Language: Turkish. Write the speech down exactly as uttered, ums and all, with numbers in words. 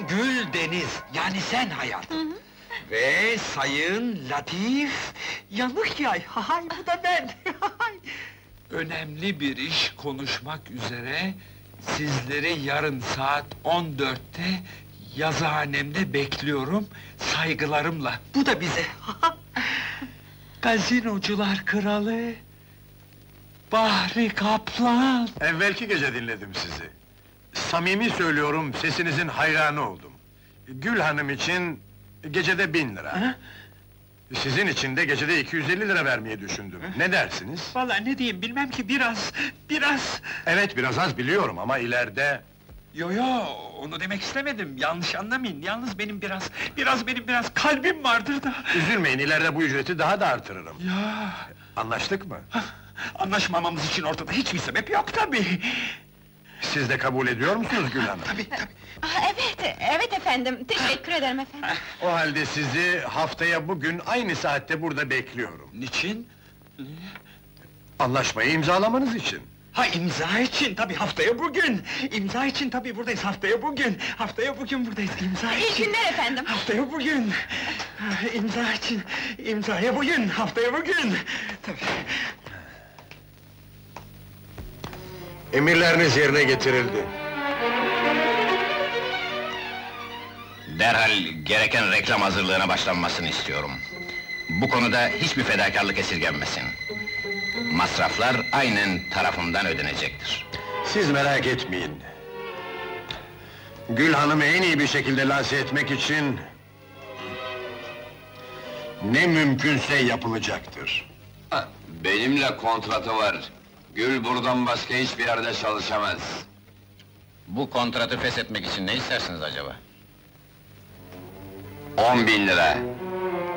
Gül Deniz, yani sen hayat. Hı hı. Ve Sayın Latif Yanık Yay, hay bu da ben! Önemli bir iş konuşmak üzere, sizleri yarın saat on dörtte yazıhanemde bekliyorum, saygılarımla. Bu da bize! Gazinocular kralı, Bahri Kaplan! Evvelki gece dinledim sizi. Samimi söylüyorum, sesinizin hayranı oldum. Gül Hanım için gecede bin lira. Ha? Sizin için de gecede iki yüz elli lira vermeyi düşündüm. Ne dersiniz? Vallahi ne diyeyim bilmem ki, biraz, biraz... Evet, biraz az biliyorum ama ileride... Yo yo, onu demek istemedim, yanlış anlamayın. Yalnız benim biraz, biraz benim biraz kalbim vardır da... Üzülmeyin, ileride bu ücreti daha da artırırım. Ya, Anlaştık mı? anlaşmamamız için ortada hiçbir sebep yok tabii! Siz de kabul ediyor musunuz Gül Hanım? Tabii, tabii! Ah, evet, evet efendim, teşekkür ederim efendim. O halde sizi haftaya bugün aynı saatte burada bekliyorum. Niçin? Anlaşmayı imzalamanız için. Ha, imza için, tabii haftaya bugün! İmza için tabii buradayız, haftaya bugün! Haftaya bugün buradayız, imza İyi için! günler efendim. Haftaya bugün! Ha, İmza için, imzaya bugün, haftaya bugün! Tabii! Emirleriniz yerine getirildi. Derhal gereken reklam hazırlığına başlanmasını istiyorum. Bu konuda hiçbir fedakarlık esirgenmesin. Masraflar aynen tarafımdan ödenecektir. Siz merak etmeyin. Gül Hanım'ı en iyi bir şekilde lanse etmek için... ...ne mümkünse yapılacaktır. Benimle kontratı var. Gül buradan başka hiçbir yerde çalışamaz. Bu kontratı feshetmek için ne istersiniz acaba? On bin lira.